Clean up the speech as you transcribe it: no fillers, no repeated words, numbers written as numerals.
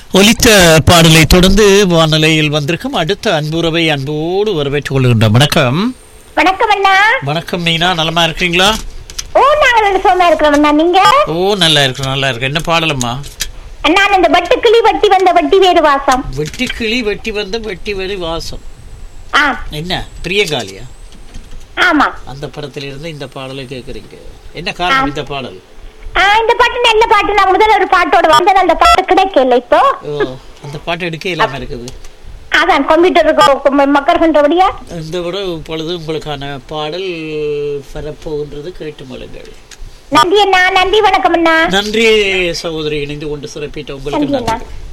ஒலித்த பாடலை தொடர்ந்து வானிலையில் வந்திருக்கும் அடுத்த அன்புறவை அன்போடு வரவேற்றுக் கொள்கின்றோம். வணக்கம். வணக்கம் அண்ணா. வணக்கம் மீனா, நலமா இருக்கீங்களா? ஓ, நாங்க சும்மா இருக்கிறோம் அண்ணா. நீங்க? ஓ, நல்லா இருக்கு நல்லா இருக்கு. என்ன பாடலம்மா? அண்ணா, இந்த வெட்டுக்கிளி வெட்டி வந்த வெட்டி வேறு வாசம். வெட்டிக்கிளி வெட்டி வந்த வெட்டி வேறு வாசம். என்ன பிரியங்காலியா? ஆமா, அந்த படத்திலிருந்து இந்த பாடலை கேட்கறீங்க. என்ன காரணம் இந்த பாடல்? இந்த பாட்டு நல்ல பாட்டு. நான் முதல்ல ஒரு பாட்டோட வந்தது, அந்த பாட்டு கிடைக்கல இப்போ. அந்த பாட்டு எடுக்க இல்லாம இருக்குது. அதான் கம்ப்யூட்டருக்கு மக்கர் பண்றபடியா இந்த விட இப்பொழுது உங்களுக்கான பாடல் வரப்போகின்றது, கேட்டு மொழிகள். நன்றி அண்ணா. நன்றி, வணக்கம் அண்ணா. நன்றி சகோதரி, இணைந்து கொண்டு சிறப்பிட்ட உங்களுக்கு நன்றி.